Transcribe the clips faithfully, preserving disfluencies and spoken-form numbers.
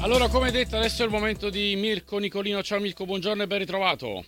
Allora, come detto, adesso è il momento di Mirko Nicolino. Ciao Mirko, buongiorno e ben ritrovato.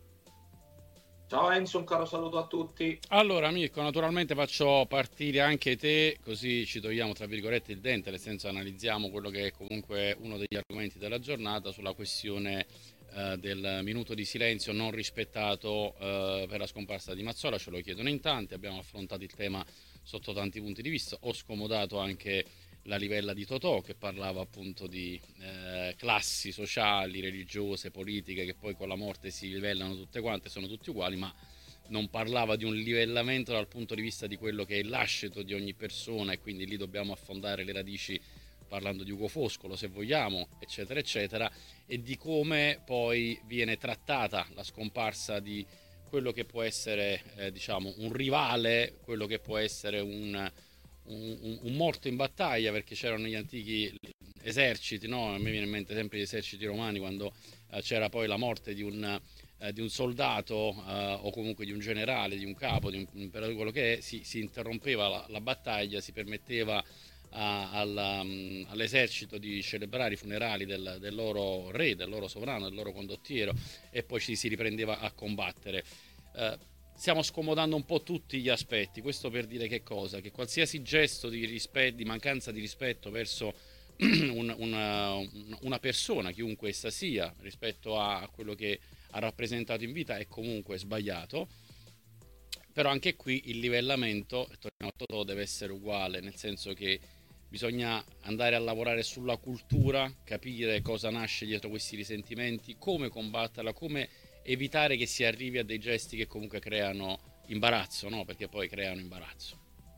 Ciao Enzo, un caro saluto a tutti. Allora Mirko, naturalmente faccio partire anche te, così ci togliamo tra virgolette il dente, nel senso analizziamo quello che è comunque uno degli argomenti della giornata sulla questione eh, del minuto di silenzio non rispettato eh, per la scomparsa di Mazzola. Ce lo chiedono in tanti, abbiamo affrontato il tema sotto tanti punti di vista, ho scomodato anche la livella di Totò che parlava appunto di eh, classi sociali, religiose, politiche che poi con la morte si livellano tutte quante, sono tutti uguali, ma non parlava di un livellamento dal punto di vista di quello che è il lascito di ogni persona, e quindi lì dobbiamo affondare le radici parlando di Ugo Foscolo se vogliamo, eccetera eccetera, e di come poi viene trattata la scomparsa di quello che può essere eh, diciamo un rivale, quello che può essere un, un, un morto in battaglia, perché c'erano gli antichi eserciti, no? A me viene in mente sempre gli eserciti romani, quando eh, c'era poi la morte di un, eh, di un soldato eh, o comunque di un generale, di un capo, di un imperatore, quello che è, si, si interrompeva la, la battaglia, si permetteva a, alla, um, all'esercito di celebrare i funerali del, del loro re, del loro sovrano, del loro condottiero, e poi ci si riprendeva a combattere. Eh, Stiamo scomodando un po' tutti gli aspetti, questo per dire che cosa? Che qualsiasi gesto di, rispetto, di mancanza di rispetto verso un, una, una persona, chiunque essa sia, rispetto a quello che ha rappresentato in vita, è comunque sbagliato. Però anche qui il livellamento, e torniamo a Totò, deve essere uguale, nel senso che bisogna andare a lavorare sulla cultura, capire cosa nasce dietro questi risentimenti, come combatterla, come evitare che si arrivi a dei gesti che comunque creano imbarazzo, no? Perché poi creano imbarazzo.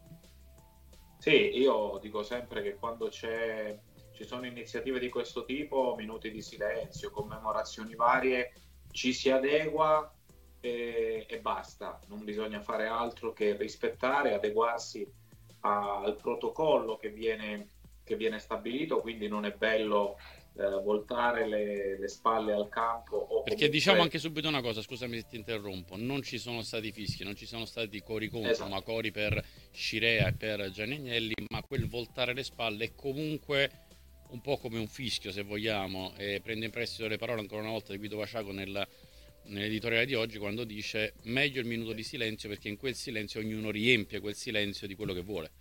Sì, io dico sempre che quando c'è, ci sono iniziative di questo tipo, minuti di silenzio, commemorazioni varie, ci si adegua e, e basta. Non bisogna fare altro che rispettare, adeguarsi a- al protocollo che viene, che viene stabilito, quindi non è bello eh, voltare le, le spalle al campo o Perché diciamo comunque... anche subito una cosa, scusami se ti interrompo, non ci sono stati fischi, non ci sono stati cori contro, ma Esatto. cori per Scirea e per Gianni Agnelli, ma quel voltare le spalle è comunque un po' come un fischio, se vogliamo, e prendo in prestito le parole ancora una volta di Guido Vaciaco nel, nell'editoriale di oggi, quando dice meglio il minuto di silenzio, perché in quel silenzio ognuno riempie quel silenzio di quello che vuole.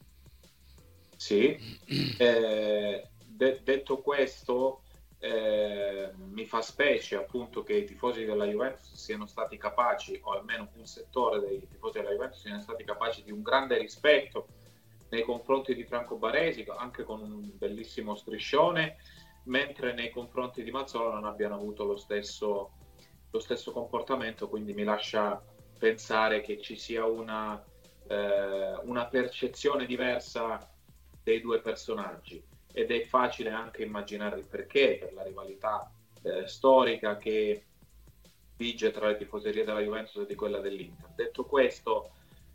Sì, eh, de- detto questo, eh, mi fa specie appunto che i tifosi della Juventus siano stati capaci, o almeno un settore dei tifosi della Juventus siano stati capaci di un grande rispetto nei confronti di Franco Baresi, anche con un bellissimo striscione, mentre nei confronti di Mazzola non abbiano avuto lo stesso, lo stesso comportamento, quindi mi lascia pensare che ci sia una, eh, una percezione diversa dei due personaggi, ed è facile anche immaginare il perché, per la rivalità eh, storica che vige tra le tifoserie della Juventus e di quella dell'Inter. Detto questo,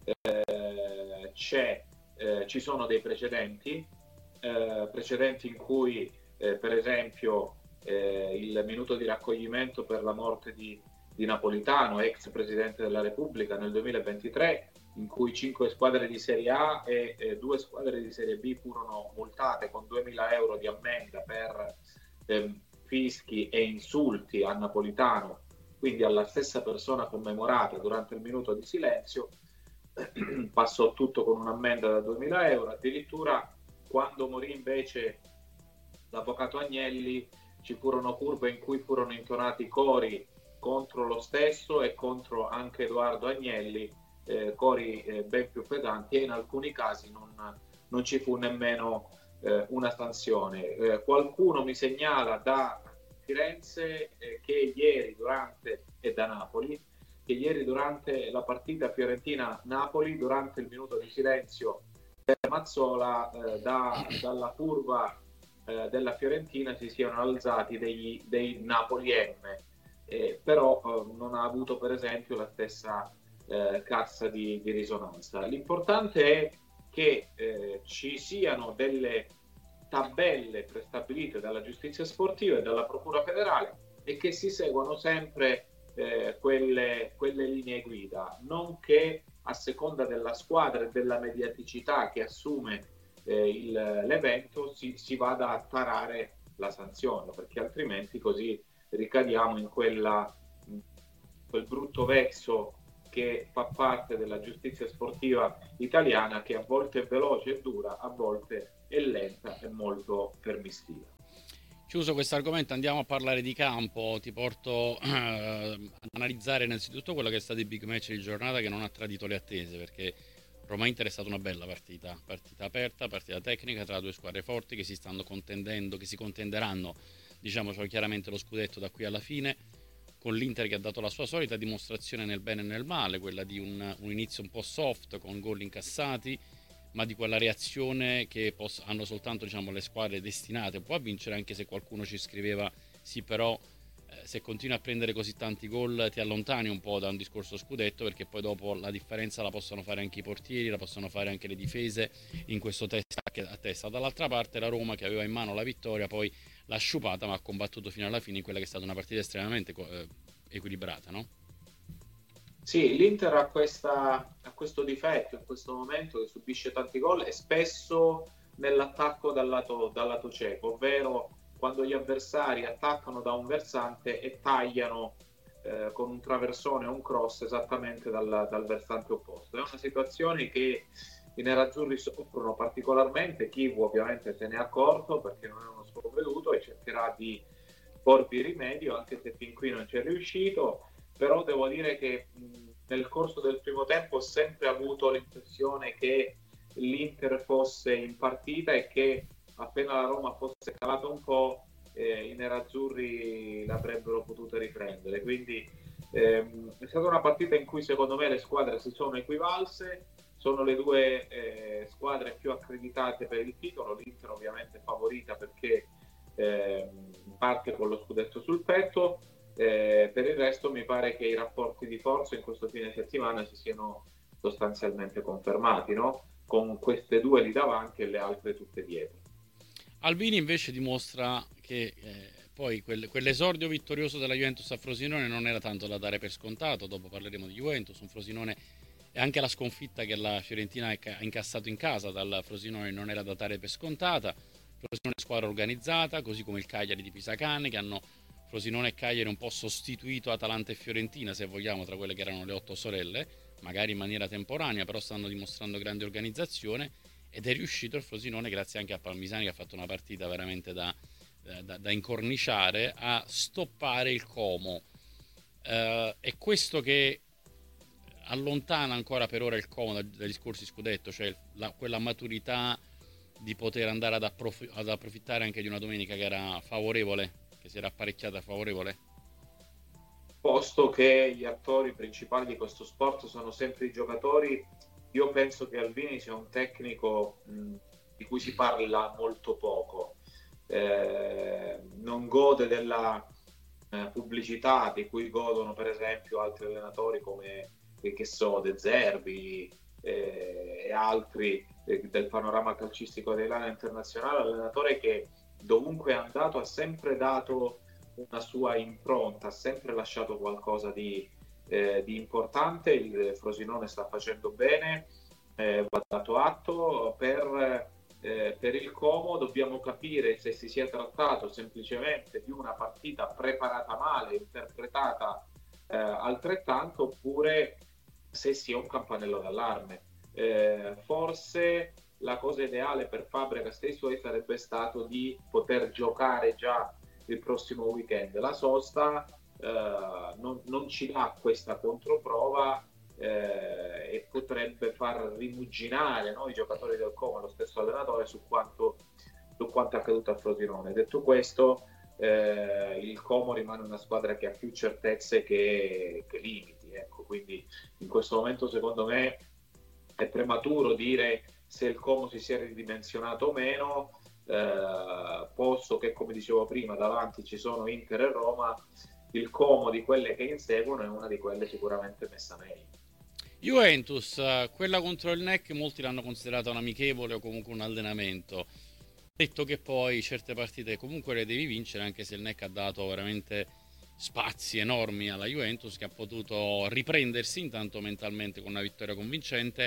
eh, c'è, eh, ci sono dei precedenti, eh, precedenti in cui eh, per esempio eh, il minuto di raccoglimento per la morte di, di Napolitano, ex Presidente della Repubblica, nel duemilaventitré, in cui cinque squadre di Serie A e eh, due squadre di Serie B furono multate con duemila euro di ammenda per eh, fischi e insulti a Napolitano, quindi alla stessa persona commemorata durante il minuto di silenzio. Passò tutto con un'ammenda da duemila euro. Addirittura quando morì invece l'avvocato Agnelli ci furono curve in cui furono intonati cori contro lo stesso e contro anche Edoardo Agnelli, eh, cori eh, ben più pesanti, e in alcuni casi non, non ci fu nemmeno eh, una sanzione. Eh, qualcuno mi segnala da Firenze eh, che ieri durante e da Napoli che ieri durante la partita Fiorentina-Napoli, durante il minuto di silenzio per Mazzola, eh, da, dalla curva eh, della Fiorentina si siano alzati degli, dei Napoli M, eh, però eh, non ha avuto per esempio la stessa eh, cassa di, di risonanza. L'importante è che eh, ci siano delle tabelle prestabilite dalla giustizia sportiva e dalla Procura federale e che si seguano sempre eh, quelle, quelle linee guida, non che a seconda della squadra e della mediaticità che assume eh, il, l'evento si, si vada a tarare la sanzione, perché altrimenti così ricadiamo in quella, in quel brutto vezzo che fa parte della giustizia sportiva italiana, che a volte è veloce e dura, a volte è lenta e molto permissiva. Chiuso questo argomento, andiamo a parlare di campo. Ti porto eh, ad analizzare innanzitutto quello che è stato il big match di giornata, che non ha tradito le attese, perché Roma-Inter è stata una bella partita, partita aperta, partita tecnica tra due squadre forti che si stanno contendendo, che si contenderanno, diciamocelo chiaramente, lo scudetto da qui alla fine, con l'Inter che ha dato la sua solita dimostrazione nel bene e nel male, quella di un, un inizio un po' soft con gol incassati, ma di quella reazione che poss- hanno soltanto, diciamo, le squadre destinate un po' a vincere, anche se qualcuno ci scriveva sì, però eh, se continui a prendere così tanti gol ti allontani un po' da un discorso scudetto, perché poi dopo la differenza la possono fare anche i portieri, la possono fare anche le difese in questo testa a testa. Dall'altra parte la Roma, che aveva in mano la vittoria, poi l'ha sciupata, ma ha combattuto fino alla fine in quella che è stata una partita estremamente eh, equilibrata, no? Sì, l'Inter ha, questa, ha questo difetto in questo momento, che subisce tanti gol e spesso nell'attacco dal lato, dal lato cieco, ovvero quando gli avversari attaccano da un versante e tagliano eh, con un traversone o un cross esattamente dal, dal versante opposto. È una situazione che i nerazzurri soffrono particolarmente. Kivu ovviamente se ne è accorto, perché non è uno sprovveduto, e cercherà di porvi rimedio, anche se fin qui non ci è riuscito. Però devo dire che mh, nel corso del primo tempo ho sempre avuto l'impressione che l'Inter fosse in partita e che appena la Roma fosse calata un po' eh, i nerazzurri l'avrebbero potuta riprendere. Quindi ehm, è stata una partita in cui secondo me le squadre si sono equivalse, sono le due eh, squadre più accreditate per il titolo, l'Inter ovviamente favorita perché eh, parte con lo scudetto sul petto. Eh, per il resto mi pare che i rapporti di forza in questo fine settimana si siano sostanzialmente confermati, no? Con queste due lì davanti e le altre tutte dietro. Albini invece dimostra che eh, poi quel, quell'esordio vittorioso della Juventus a Frosinone non era tanto da dare per scontato. Dopo parleremo di Juventus, un Frosinone, e anche la sconfitta che la Fiorentina ha incassato in casa dal Frosinone non era da dare per scontata. Frosinone è una squadra organizzata, così come il Cagliari di Pisacane, che hanno Frosinone e Cagliari un po' sostituito Atalanta e Fiorentina, se vogliamo, tra quelle che erano le otto sorelle, magari in maniera temporanea, però stanno dimostrando grande organizzazione, ed è riuscito il Frosinone, grazie anche a Palmisani, che ha fatto una partita veramente da, da, da incorniciare, a stoppare il Como. Uh, è questo che allontana ancora per ora il Como dai discorsi scudetto, cioè la, quella maturità di poter andare ad, approf- ad approfittare anche di una domenica che era favorevole, che si era apparecchiata favorevole. Posto che gli attori principali di questo sport sono sempre i giocatori, io penso che Albini sia un tecnico mh, di cui si parla molto poco. Eh, non gode della eh, pubblicità di cui godono per esempio altri allenatori come eh, che so, De Zerbi eh, e altri eh, del panorama calcistico italiano e internazionale. Allenatore che dovunque è andato ha sempre dato una sua impronta, ha sempre lasciato qualcosa di, eh, di importante. Il Frosinone sta facendo bene, eh, va dato atto. Per, eh, per il Como dobbiamo capire se si sia trattato semplicemente di una partita preparata male, interpretata eh, altrettanto, oppure se sia un campanello d'allarme. Eh, forse la cosa ideale per Fabregas e i suoi sarebbe stato di poter giocare già il prossimo weekend. La sosta eh, non, non ci dà questa controprova eh, e potrebbe far rimuginare, no, i giocatori del Como, lo stesso allenatore, su quanto, su quanto è accaduto a Frosinone. Detto questo, eh, il Como rimane una squadra che ha più certezze che, che limiti, ecco. Quindi in questo momento secondo me è prematuro dire se il Como si sia ridimensionato o meno. Eh, posto che, come dicevo prima, davanti ci sono Inter e Roma, il Como di quelle che inseguono è una di quelle sicuramente messa meglio. Juventus, quella contro il N E C molti l'hanno considerata un amichevole o comunque un allenamento. Detto che poi certe partite comunque le devi vincere, anche se il N E C ha dato veramente spazi enormi alla Juventus, che ha potuto riprendersi intanto mentalmente con una vittoria convincente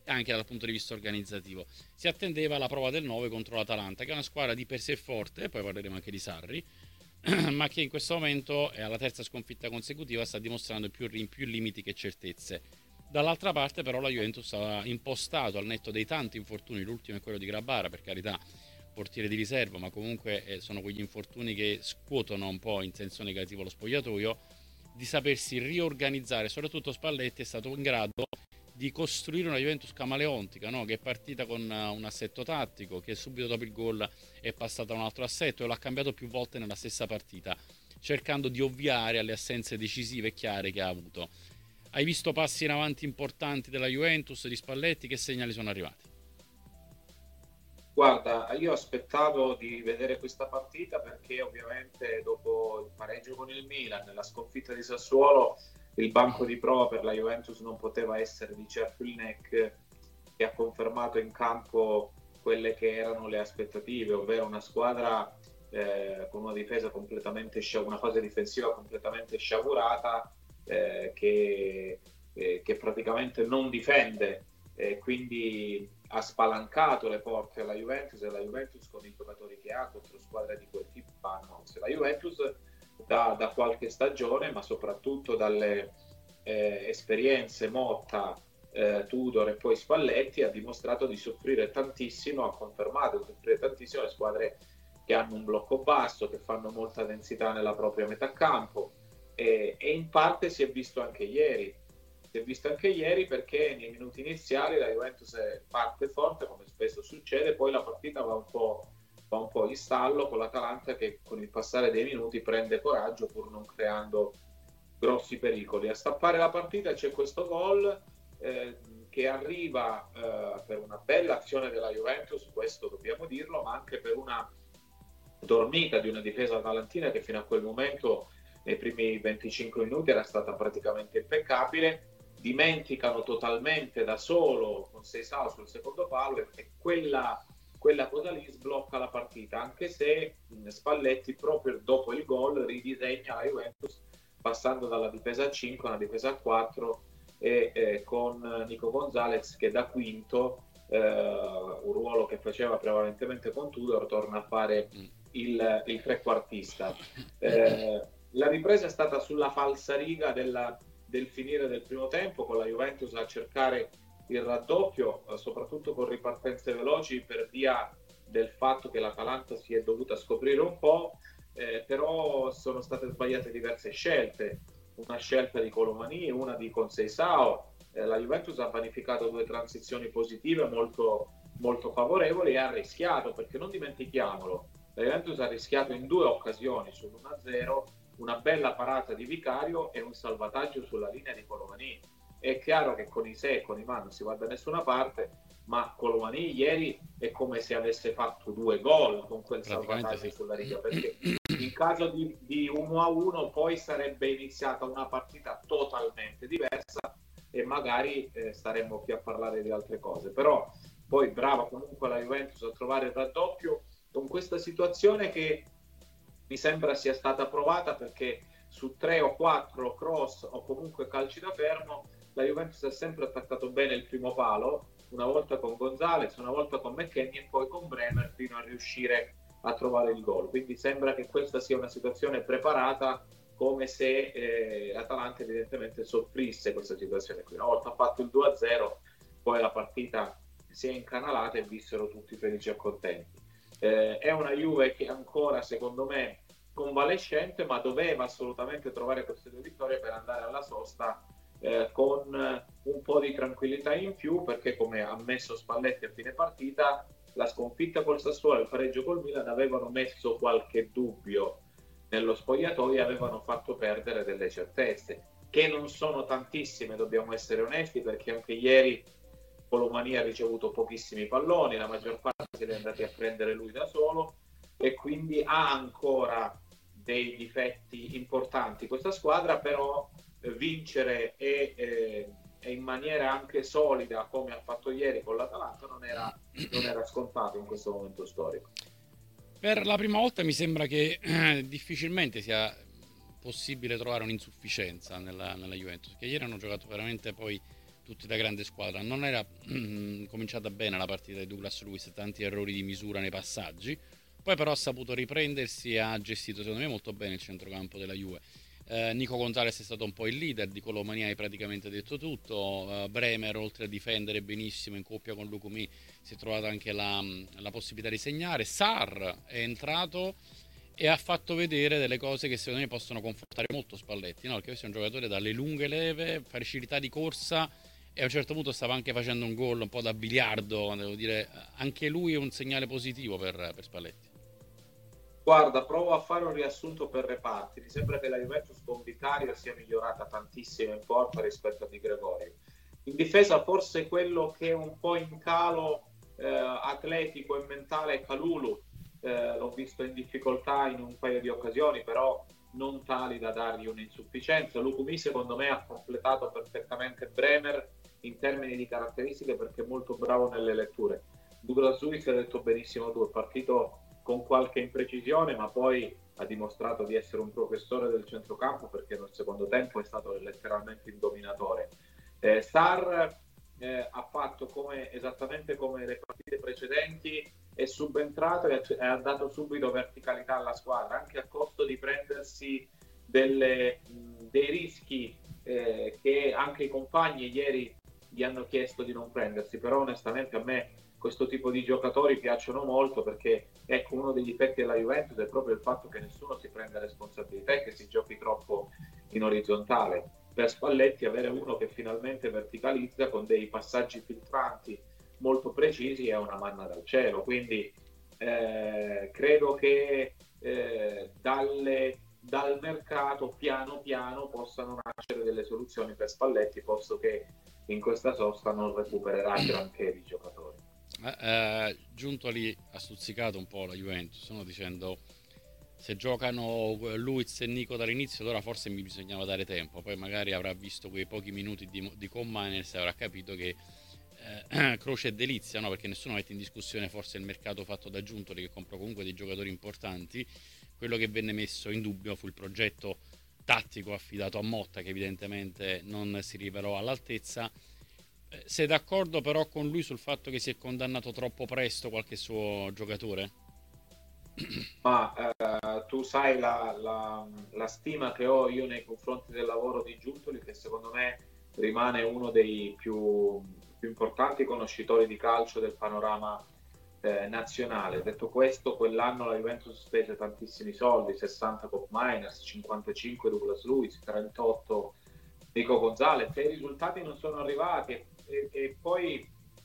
e anche dal punto di vista organizzativo. Si attendeva la prova del nove contro l'Atalanta, che è una squadra di per sé forte, poi parleremo anche di Sarri, ma che in questo momento è alla terza sconfitta consecutiva, sta dimostrando più, più limiti che certezze. Dall'altra parte però la Juventus ha impostato, al netto dei tanti infortuni, l'ultimo è quello di Grabara, per carità, portiere di riserva, ma comunque eh, sono quegli infortuni che scuotono un po' in senso negativo lo spogliatoio, di sapersi riorganizzare. Soprattutto Spalletti è stato in grado di costruire una Juventus camaleontica, no? Che è partita con un assetto tattico, che subito dopo il gol è passata a un altro assetto e l'ha cambiato più volte nella stessa partita, cercando di ovviare alle assenze decisive e chiare che ha avuto. Hai visto passi in avanti importanti della Juventus, di Spalletti? Che segnali sono arrivati? Guarda, io aspettavo di vedere questa partita perché ovviamente dopo il pareggio con il Milan, nella sconfitta di Sassuolo, il banco di prova per la Juventus non poteva essere di certo il N E C, che ha confermato in campo quelle che erano le aspettative, ovvero una squadra eh, con una difesa completamente una fase difensiva completamente sciagurata, eh, che, eh, che praticamente non difende, eh, quindi ha spalancato le porte alla Juventus, e la Juventus con i giocatori che ha contro squadre di quel tipo fanno. Se la Juventus da, da qualche stagione, ma soprattutto dalle eh, esperienze Motta, eh, Tudor e poi Spalletti, ha dimostrato di soffrire tantissimo, ha confermato di soffrire tantissimo le squadre che hanno un blocco basso, che fanno molta densità nella propria metà campo, e, e in parte si è visto anche ieri. Si è visto anche ieri perché nei minuti iniziali la Juventus parte forte, come spesso succede, poi la partita va un po', va un po' in stallo con l'Atalanta, che con il passare dei minuti prende coraggio pur non creando grossi pericoli. A stappare la partita c'è questo gol eh, che arriva eh, per una bella azione della Juventus, questo dobbiamo dirlo, ma anche per una dormita di una difesa atalantina che fino a quel momento nei primi venticinque minuti era stata praticamente impeccabile. Dimenticano totalmente da solo con Seisao sul secondo palo, e quella, quella cosa lì sblocca la partita, anche se Spalletti proprio dopo il gol ridisegna la Juventus passando dalla difesa a cinque a una difesa a quattro, e eh, con Nico Gonzalez che da quinto, eh, un ruolo che faceva prevalentemente con Tudor, torna a fare il, il trequartista. Eh, la ripresa è stata sulla falsariga della del finire del primo tempo, con la Juventus a cercare il raddoppio, eh, soprattutto con ripartenze veloci per via del fatto che l'Atalanta si è dovuta scoprire un po', eh, però sono state sbagliate diverse scelte, una scelta di Colomani e una di Conceição. Eh, la Juventus ha vanificato due transizioni positive molto, molto favorevoli e ha rischiato, perché non dimentichiamolo, la Juventus ha rischiato in due occasioni sull'uno a zero, una bella parata di Vicario e un salvataggio sulla linea di Colomani. È chiaro che con i se e con i ma non si va da nessuna parte, ma Colomani ieri è come se avesse fatto due gol con quel salvataggio sì. sulla riga, perché in caso di, di uno a uno poi sarebbe iniziata una partita totalmente diversa e magari eh, staremmo qui a parlare di altre cose. Però poi brava comunque la Juventus a trovare il raddoppio con questa situazione che mi sembra sia stata provata, perché su tre o quattro cross o comunque calci da fermo la Juventus ha sempre attaccato bene il primo palo, una volta con Gonzalez, una volta con McKennie e poi con Bremer, fino a riuscire a trovare il gol. Quindi sembra che questa sia una situazione preparata, come se eh, l'Atalanta evidentemente soffrisse questa situazione qui. Una volta fatto il due a zero, poi la partita si è incanalata e vissero tutti felici e contenti. Eh, è una Juve che ancora, secondo me, convalescente, ma doveva assolutamente trovare queste due vittorie per andare alla sosta eh, con un po' di tranquillità in più, perché come ha ammesso Spalletti a fine partita, la sconfitta col Sassuolo e il pareggio col Milan avevano messo qualche dubbio nello spogliatoio e avevano fatto perdere delle certezze, che non sono tantissime, dobbiamo essere onesti, perché anche ieri Colomani ha ricevuto pochissimi palloni, la maggior parte se li è andati a prendere lui da solo, e quindi ha ancora dei difetti importanti questa squadra, però eh, vincere e, eh, e in maniera anche solida come ha fatto ieri con l'Atalanta non era, non era scontato in questo momento storico. Per la prima volta mi sembra che eh, difficilmente sia possibile trovare un'insufficienza nella, nella Juventus, che ieri hanno giocato veramente poi tutti da grande squadra. Non era mm, cominciata bene la partita di Douglas Luiz, tanti errori di misura nei passaggi, poi però ha saputo riprendersi e ha gestito secondo me molto bene il centrocampo della Juve. Eh, Nico Gonzalez è stato un po' il leader, di Colomania hai praticamente detto tutto. eh, Bremer, oltre a difendere benissimo in coppia con Lukumi, si è trovata anche la, la possibilità di segnare. Sarr è entrato e ha fatto vedere delle cose che secondo me possono confortare molto Spalletti, no? Perché questo è un giocatore dalle lunghe leve, facilità di corsa, e a un certo punto stava anche facendo un gol un po' da biliardo, devo dire, anche lui è un segnale positivo per, per Spalletti. Guarda, provo a fare un riassunto per reparti. Mi sembra che la Juventus con Vicario sia migliorata tantissimo in porta rispetto a Di Gregorio. In difesa forse quello che è un po' in calo eh, atletico e mentale è Kalulu. Eh, l'ho visto in difficoltà in un paio di occasioni, però non tali da dargli un'insufficienza. Lukumi secondo me ha completato perfettamente Bremer in termini di caratteristiche perché è molto bravo nelle letture. Douglas Luiz, ha detto benissimo tu, è partito con qualche imprecisione, ma poi ha dimostrato di essere un professore del centrocampo perché nel secondo tempo è stato letteralmente il dominatore. Eh, Sarr eh, ha fatto come, esattamente come le partite precedenti, è subentrato e ha dato subito verticalità alla squadra, anche a costo di prendersi delle, mh, dei rischi eh, che anche i compagni ieri gli hanno chiesto di non prendersi, però onestamente a me questo tipo di giocatori piacciono molto perché ecco, uno degli difetti della Juventus è proprio il fatto che nessuno si prenda responsabilità e che si giochi troppo in orizzontale. Per Spalletti avere uno che finalmente verticalizza con dei passaggi filtranti molto precisi è una manna dal cielo, quindi eh, credo che eh, dalle, dal mercato piano piano possano nascere delle soluzioni per Spalletti, posto che in questa sosta non recupererà granché di giocatori. Eh, giunto lì ha stuzzicato un po' la Juventus, no? Dicendo se giocano Luiz e Nico dall'inizio allora forse mi bisognava dare tempo, poi magari avrà visto quei pochi minuti di, di Commanders e avrà capito che eh, croce e delizia, no? Perché nessuno mette in discussione forse il mercato fatto da Giuntoli che comprò comunque dei giocatori importanti. Quello che venne messo in dubbio fu il progetto tattico affidato a Motta, che evidentemente non si rivelò all'altezza. Sei d'accordo però con lui sul fatto che si è condannato troppo presto qualche suo giocatore? Ma eh, tu sai la, la, la stima che ho io nei confronti del lavoro di Giuntoli, che secondo me rimane uno dei più, più importanti conoscitori di calcio del panorama eh, nazionale. Detto questo, quell'anno la Juventus spese tantissimi soldi, sessanta Cop Miners, cinquantacinque Douglas Luiz, trentotto Nico Gonzalez, e i risultati non sono arrivati e, e poi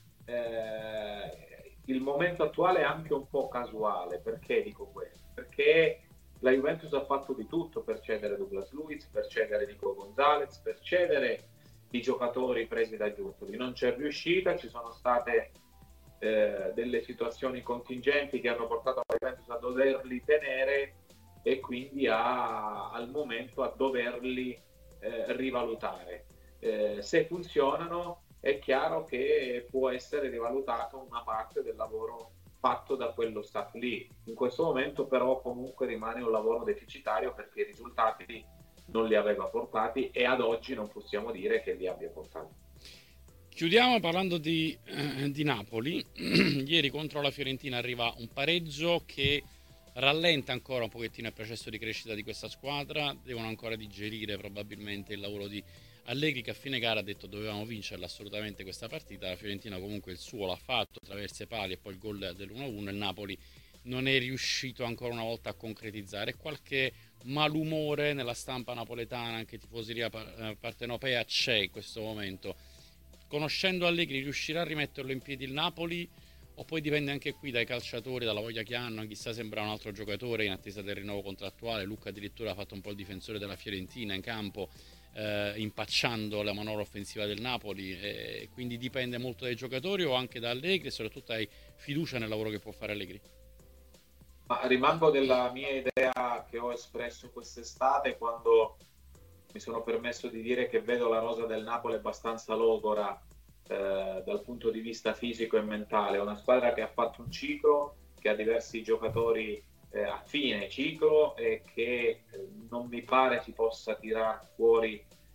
eh, il momento attuale è anche un po' casuale. Perché dico questo? Perché la Juventus ha fatto di tutto per cedere Douglas Luiz, per cedere Nico Gonzalez, per cedere i giocatori presi da Giuntoli. Non c'è riuscita, ci sono state eh, delle situazioni contingenti che hanno portato la Juventus a doverli tenere e quindi a, al momento a doverli eh, rivalutare. Eh, se funzionano è chiaro che può essere rivalutata una parte del lavoro fatto da quello staff lì. In questo momento però comunque rimane un lavoro deficitario perché i risultati non li aveva portati e ad oggi non possiamo dire che li abbia portati. Chiudiamo parlando di, eh, di Napoli. Ieri contro la Fiorentina arriva un pareggio che rallenta ancora un pochettino il processo di crescita di questa squadra. Devono ancora digerire probabilmente il lavoro di Allegri, che a fine gara ha detto dovevamo vincerla assolutamente questa partita. La Fiorentina comunque il suo l'ha fatto attraverso i pali e poi il gol dell'uno a uno. Il Napoli non è riuscito ancora una volta a concretizzare. Qualche malumore nella stampa napoletana, anche tifoseria partenopea, c'è in questo momento. Conoscendo Allegri, riuscirà a rimetterlo in piedi il Napoli? O poi dipende anche qui dai calciatori, dalla voglia che hanno? Chissà, sembra un altro giocatore in attesa del rinnovo contrattuale. Luca addirittura ha fatto un po' il difensore della Fiorentina in campo, eh, impacciando la manovra offensiva del Napoli, e quindi dipende molto dai giocatori o anche da Allegri, e soprattutto hai fiducia nel lavoro che può fare Allegri? Ma rimango della mia idea che ho espresso quest'estate quando mi sono permesso di dire che vedo la rosa del Napoli abbastanza logora eh, dal punto di vista fisico e mentale. È una squadra che ha fatto un ciclo, che ha diversi giocatori eh, a fine ciclo e che eh, non mi pare si possa tirar fuori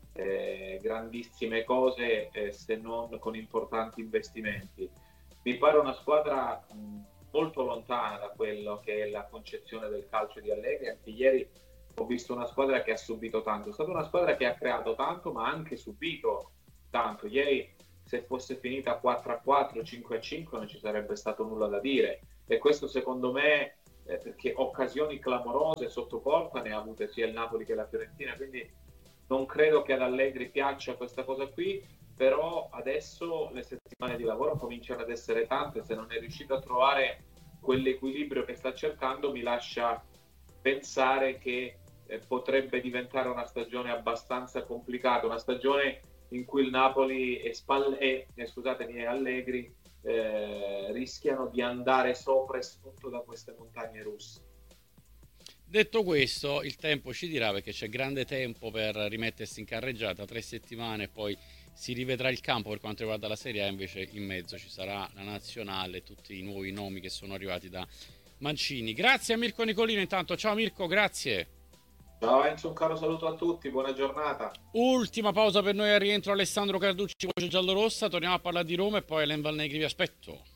eh, grandissime cose eh, se non con importanti investimenti. Mi pare una squadra mh, molto lontana da quello che è la concezione del calcio di Allegri. Anche ieri ho visto una squadra che ha subito tanto, è stata una squadra che ha creato tanto ma ha anche subito tanto. Ieri se fosse finita quattro a quattro, cinque a cinque non ci sarebbe stato nulla da dire, e questo secondo me eh, perché occasioni clamorose sotto porta ne ha avute sia il Napoli che la Fiorentina, quindi non credo che ad Allegri piaccia questa cosa qui, però adesso le settimane di lavoro cominciano ad essere tante. Se non è riuscito a trovare quell'equilibrio che sta cercando, mi lascia pensare che eh, potrebbe diventare una stagione abbastanza complicata, una stagione in cui il Napoli e, Spall- e eh, scusatemi, e Allegri eh, rischiano di andare sopra e sotto da queste montagne russe. Detto questo, il tempo ci dirà, perché c'è grande tempo per rimettersi in carreggiata, tre settimane, poi si rivedrà il campo per quanto riguarda la Serie A, invece in mezzo ci sarà la nazionale, tutti i nuovi nomi che sono arrivati da Mancini. Grazie a Mirko Nicolino intanto, ciao Mirko, grazie. Ciao Enzo, un caro saluto a tutti, buona giornata. Ultima pausa per noi al rientro, Alessandro Carducci, voce giallorossa, torniamo a parlare di Roma e poi Alen Valnegri vi aspetto.